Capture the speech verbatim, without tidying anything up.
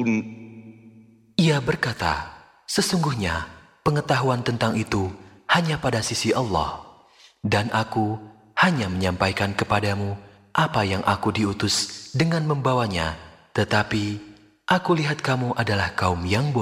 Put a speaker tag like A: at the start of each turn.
A: يعلمون.
B: Ia berkata, sesungguhnya pengetahuan tentang itu hanya pada sisi Allah, dan aku hanya menyampaikan kepadamu apa yang aku diutus dengan membawanya, tetapi aku lihat kamu adalah kaum yang bodoh.